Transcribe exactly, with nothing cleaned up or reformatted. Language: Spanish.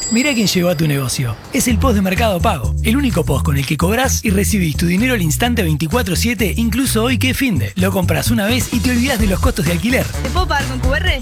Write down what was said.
Mirá quién llegó a tu negocio. Es el P O S de Mercado Pago. El único P O S con el que cobrás y recibís tu dinero al instante veinticuatro siete, incluso hoy que es finde. Lo compras una vez y te olvidás de los costos de alquiler. ¿Te puedo pagar con Q R?